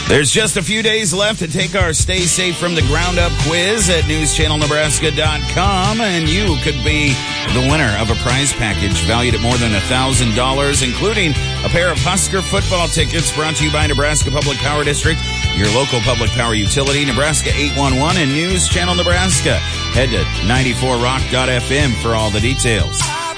There's just a few days left to take our Stay Safe from the Ground Up quiz at newschannelnebraska.com, and you could be the winner of a prize package valued at more than $1,000, including a pair of Husker football tickets brought to you by Nebraska Public Power District, your local public power utility, Nebraska 811, and News Channel Nebraska. Head to 94rock.fm for all the details.